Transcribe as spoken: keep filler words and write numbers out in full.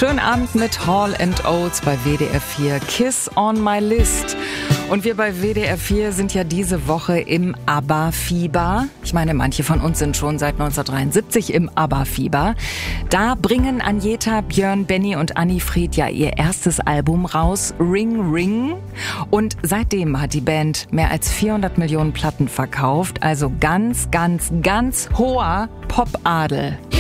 Schönen Abend mit Hall and Oates bei W D R vier. Kiss on my list. Und wir bei W D R vier sind ja diese Woche im ABBA-Fieber. Ich meine, manche von uns sind schon seit neunzehnhundertdreiundsiebzig im ABBA-Fieber. Da bringen Agnetha, Björn, Benny und Anni-Fried ja ihr erstes Album raus, Ring Ring. Und seitdem hat die Band mehr als vierhundert Millionen Platten verkauft. Also ganz, ganz, ganz hoher Popadel.